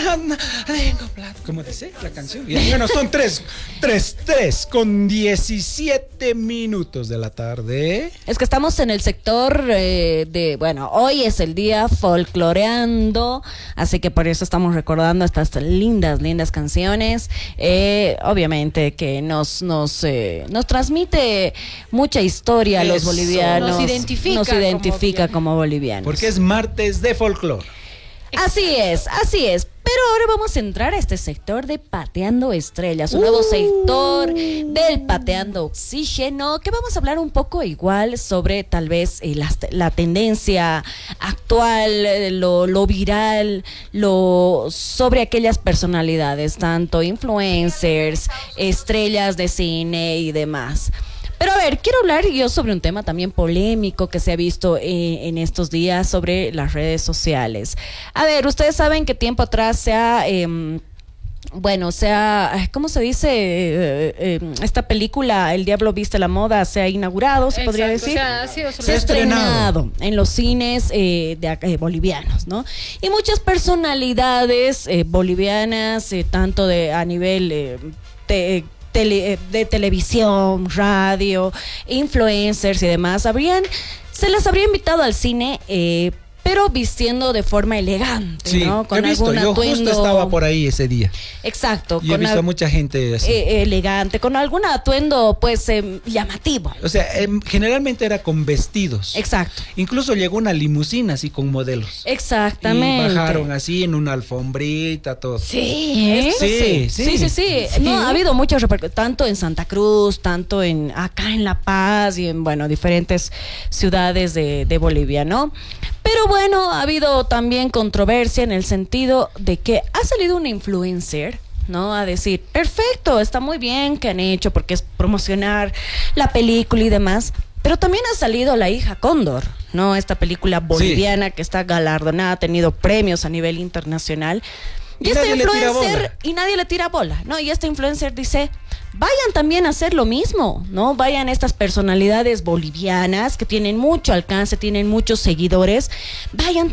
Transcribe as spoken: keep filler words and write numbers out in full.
tengo plata. ¿Cómo dice la canción? Y bueno, son tres, tres, tres con diecisiete minutos de la tarde. Es que estamos en el sector eh, de, bueno, hoy es el día folcloreando, así que por eso estamos recordando estas lindas, lindas canciones. Eh, obviamente que nos, nos, eh, nos transmite mucha historia a los Eso. bolivianos. Nos identifica Nos identifica como, como bolivianos. Porque es martes de folclore. Así es, así es. Pero ahora vamos a entrar a este sector de Pateando Estrellas, un nuevo Uh. sector del Pateando Oxígeno, que vamos a hablar un poco igual sobre tal vez eh, la, la tendencia actual, eh, lo, lo viral, lo sobre aquellas personalidades, tanto influencers, estrellas de cine y demás. Pero a ver, quiero hablar yo sobre un tema también polémico que se ha visto eh, en estos días sobre las redes sociales. A ver, ustedes saben que tiempo atrás se ha... Eh, Bueno, o sea, ¿cómo se dice? Eh, eh, esta película, El Diablo Viste la Moda, se ha inaugurado, se Exacto, podría decir. o sea, ha sido sobre- se ha estrenado. estrenado en los cines eh, de, acá, eh, bolivianos, ¿no? Y muchas personalidades eh, bolivianas, eh, tanto de a nivel eh, te, tele, eh, de televisión, radio, influencers y demás, habrían, se las habría invitado al cine, eh, pero vistiendo de forma elegante, Sí, ¿no? he visto, algún yo atuendo. justo estaba por ahí ese día. Exacto. Y he visto al- a mucha gente así. eh, elegante, con algún atuendo, pues, eh, llamativo. O sea, em, generalmente era con vestidos. Exacto. Incluso llegó una limusina así con modelos. Exactamente. Y bajaron así en una alfombrita, todo. Sí, eso Sí, sí, sí. sí, sí, sí. Sí. No, ha habido muchas repercusiones, tanto en Santa Cruz, tanto en acá en La Paz y en, bueno, diferentes ciudades de, de Bolivia, ¿no? Pero bueno, ha habido también controversia en el sentido de que ha salido una influencer, ¿no? A decir, perfecto, está muy bien que han hecho porque es promocionar la película y demás. Pero también ha salido La Hija Cóndor, ¿no? Esta película boliviana que está galardonada, ha tenido premios a nivel internacional. Y, Y este nadie le tira influencer, bola. y nadie le tira bola, ¿no? Y este influencer dice, vayan también a hacer lo mismo, ¿no? Vayan estas personalidades bolivianas que tienen mucho alcance, tienen muchos seguidores, vayan